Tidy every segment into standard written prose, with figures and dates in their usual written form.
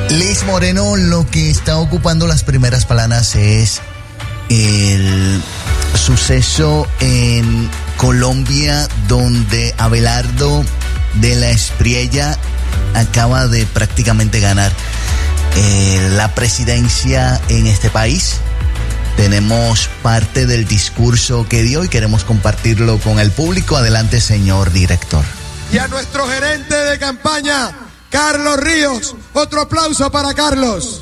Liz Moreno, lo que está ocupando las primeras planas es el suceso en Colombia, donde Abelardo de la Espriella acaba de prácticamente ganar la presidencia en este país. Tenemos parte del discurso que dio y queremos compartirlo con el público. Adelante, señor director. Y a nuestro gerente de campaña, Carlos Ríos. Otro aplauso para Carlos.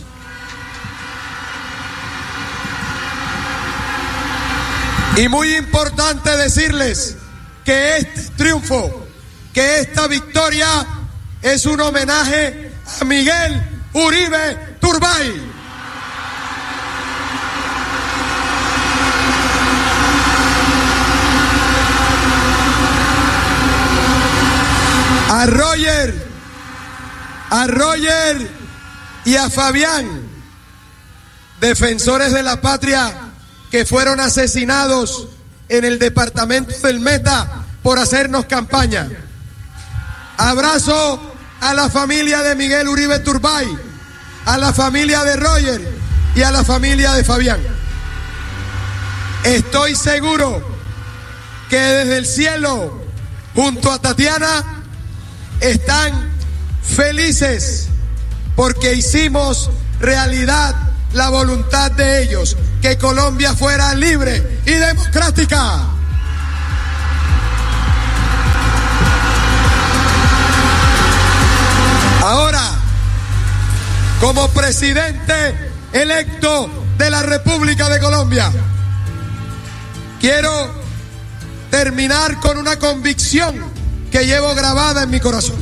Y muy importante decirles que este triunfo, que esta victoria es un homenaje a Miguel Uribe Turbay. A Roger y a Fabián, defensores de la patria que fueron asesinados en el departamento del Meta por hacernos campaña. Abrazo a la familia de Miguel Uribe Turbay, a la familia de Roger y a la familia de Fabián. Estoy seguro que desde el cielo, junto a Tatiana, están felices porque hicimos realidad la voluntad de ellos, que Colombia fuera libre y democrática. Ahora, como presidente electo de la República de Colombia, quiero terminar con una convicción que llevo grabada en mi corazón.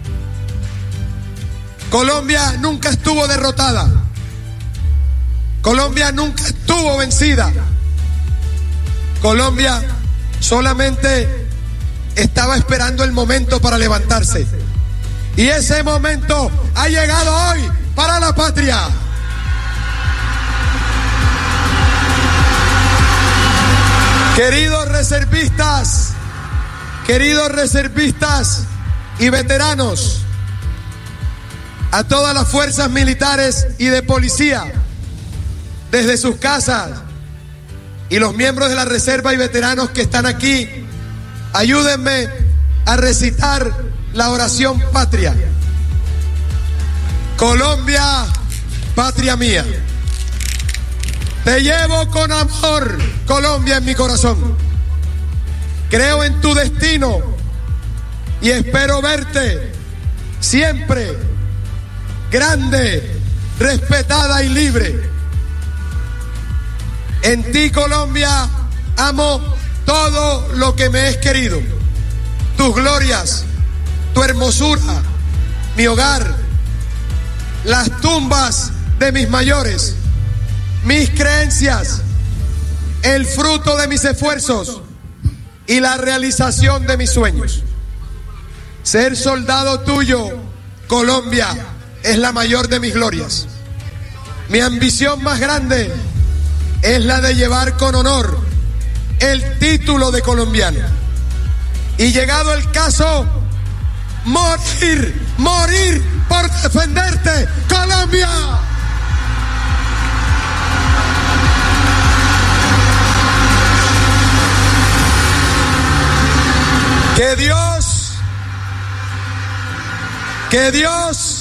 Colombia nunca estuvo derrotada. Colombia nunca estuvo vencida. Colombia solamente estaba esperando el momento para levantarse. Y ese momento ha llegado hoy para la patria. Queridos reservistas y veteranos, a todas las fuerzas militares y de policía, desde sus casas, y los miembros de la reserva y veteranos que están aquí, ayúdenme a recitar la oración patria. Colombia, patria mía, te llevo con amor, Colombia, en mi corazón. Creo en tu destino y espero verte siempre grande, respetada y libre. En ti, Colombia, amo todo lo que me es querido. Tus glorias, tu hermosura, mi hogar, las tumbas de mis mayores, mis creencias, el fruto de mis esfuerzos y la realización de mis sueños. Ser soldado tuyo, Colombia, es la mayor de mis glorias. Mi ambición más grande es la de llevar con honor el título de colombiano. Y llegado el caso, morir por defenderte, Colombia. Que Dios,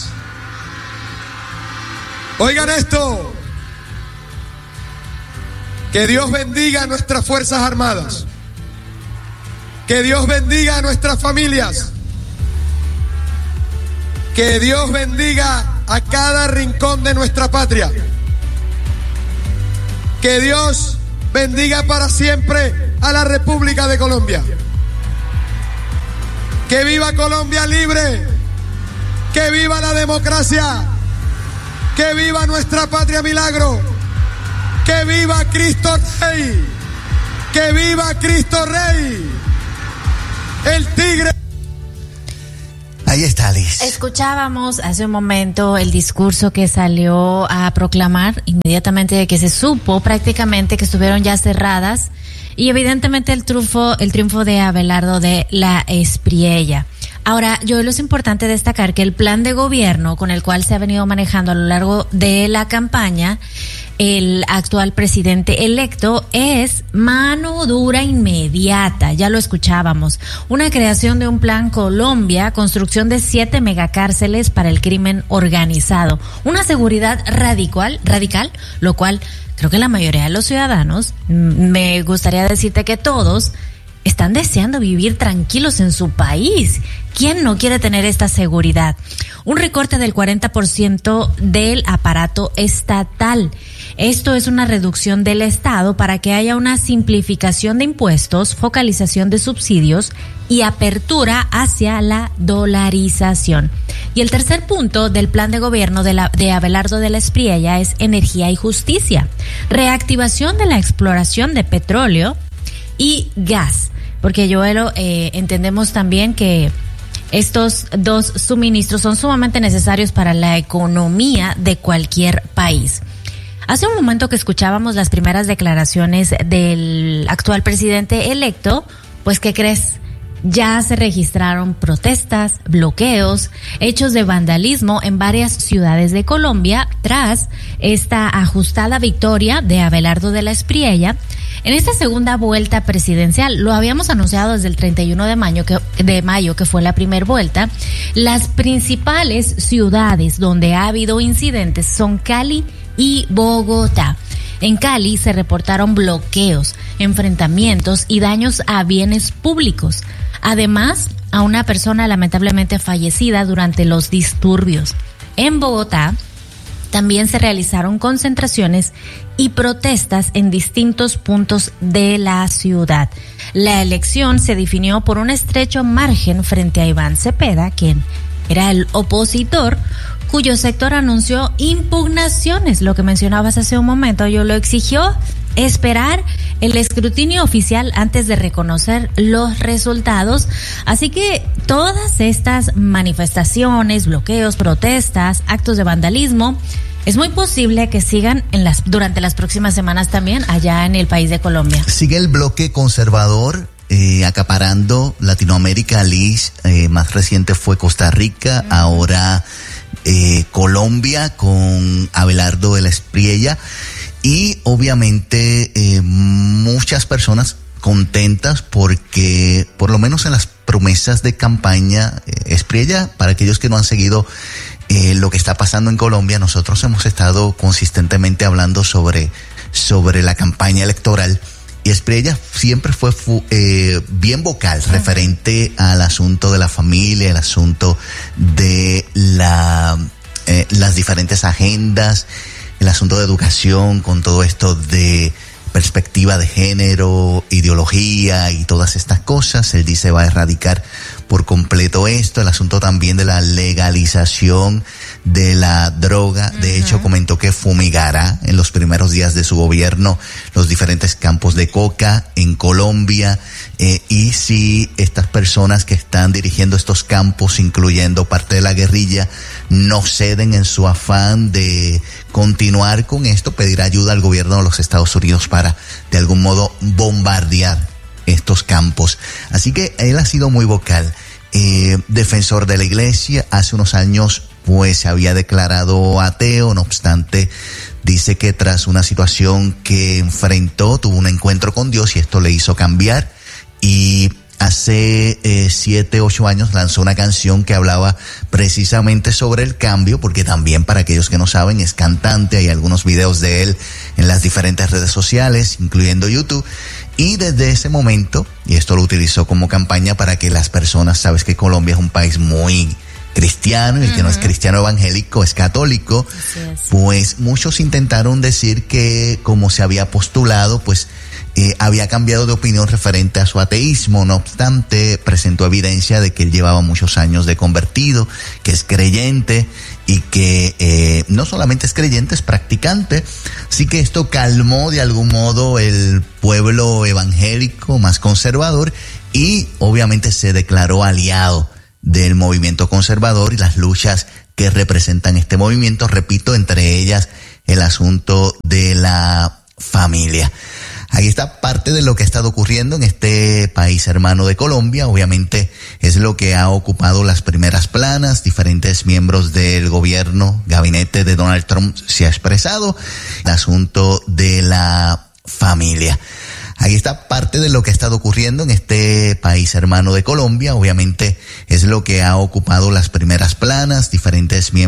oigan esto, que Dios bendiga a nuestras Fuerzas Armadas, que Dios bendiga a nuestras familias, que Dios bendiga a cada rincón de nuestra patria, que Dios bendiga para siempre a la República de Colombia. Que viva Colombia libre, que viva la democracia, que viva nuestra patria milagro, que viva Cristo Rey, que viva Cristo Rey, el tigre. Ahí está, Liz. Escuchábamos hace un momento el discurso que salió a proclamar inmediatamente de que se supo prácticamente que estuvieron ya cerradas y evidentemente el triunfo de Abelardo de la Espriella. Ahora, Joel, es importante destacar que el plan de gobierno con el cual se ha venido manejando a lo largo de la campaña el actual presidente electo es mano dura inmediata, ya lo escuchábamos, una creación de un plan Colombia, construcción de 7 megacárceles para el crimen organizado, una seguridad radical, lo cual creo que la mayoría de los ciudadanos, me gustaría decirte que todos, están deseando vivir tranquilos en su país. ¿Quién no quiere tener esta seguridad? Un recorte del 40% del aparato estatal. Esto es una reducción del Estado para que haya una simplificación de impuestos, focalización de subsidios y apertura hacia la dolarización. Y el tercer punto del plan de gobierno de Abelardo de la Espriella es energía y justicia. Reactivación de la exploración de petróleo y gas. Porque, Joelo, entendemos también que estos dos suministros son sumamente necesarios para la economía de cualquier país. Hace un momento que escuchábamos las primeras declaraciones del actual presidente electo, pues, ¿qué crees? Ya se registraron protestas, bloqueos, hechos de vandalismo en varias ciudades de Colombia tras esta ajustada victoria de Abelardo de la Espriella. En esta segunda vuelta presidencial, lo habíamos anunciado desde el 31 de mayo, que fue la primera vuelta, las principales ciudades donde ha habido incidentes son Cali y Bogotá. En Cali se reportaron bloqueos, enfrentamientos y daños a bienes públicos. Además, a una persona lamentablemente fallecida durante los disturbios. En Bogotá también se realizaron concentraciones y protestas en distintos puntos de la ciudad. La elección se definió por un estrecho margen frente a Iván Cepeda, quien era el opositor, cuyo sector anunció impugnaciones, lo que mencionabas hace un momento. Yo lo exigió esperar el escrutinio oficial antes de reconocer los resultados. Así que todas estas manifestaciones, bloqueos, protestas, actos de vandalismo, es muy posible que sigan durante las próximas semanas también allá en el país de Colombia. Sigue el bloque conservador acaparando Latinoamérica, Liz. Más reciente fue Costa Rica, ahora Colombia con Abelardo de la Espriella. Y obviamente muchas personas contentas porque por lo menos en las promesas de campaña, Espriella, para aquellos que no han seguido lo que está pasando en Colombia, nosotros hemos estado consistentemente hablando sobre la campaña electoral, y Espriella siempre fue bien vocal referente al asunto de la familia, el asunto de las diferentes agendas, el asunto de educación, con todo esto de perspectiva de género, ideología y todas estas cosas. Él dice va a erradicar por completo esto, el asunto también de la legalización de la droga. De hecho, comentó que fumigará en los primeros días de su gobierno los diferentes campos de coca en Colombia, y si estas personas que están dirigiendo estos campos, incluyendo parte de la guerrilla, no ceden en su afán de continuar con esto, pedirá ayuda al gobierno de los Estados Unidos para de algún modo bombardear estos campos. Así que él ha sido muy vocal, defensor de la iglesia. Hace unos años pues se había declarado ateo, no obstante dice que tras una situación que enfrentó, tuvo un encuentro con Dios y esto le hizo cambiar, y hace 7, 8 años lanzó una canción que hablaba precisamente sobre el cambio, porque también, para aquellos que no saben, es cantante. Hay algunos videos de él en las diferentes redes sociales, incluyendo YouTube. Y desde ese momento, y esto lo utilizó como campaña para que las personas, sabes que Colombia es un país muy cristiano, y el que no es cristiano evangélico es católico, pues muchos intentaron decir que como se había postulado, pues había cambiado de opinión referente a su ateísmo. No obstante, presentó evidencia de que él llevaba muchos años de convertido, que es creyente, y que no solamente es creyente, es practicante. Así que esto calmó de algún modo el pueblo evangélico más conservador, y obviamente se declaró aliado del movimiento conservador y las luchas que representan este movimiento, repito, entre ellas el asunto de la familia. Ahí está parte de lo que ha estado ocurriendo en este país hermano de Colombia. Obviamente es lo que ha ocupado las primeras planas. Diferentes miembros del gobierno, gabinete de Donald Trump se ha expresado. El asunto de la familia. Ahí está parte de lo que ha estado ocurriendo en este país hermano de Colombia. Obviamente es lo que ha ocupado las primeras planas. Diferentes miembros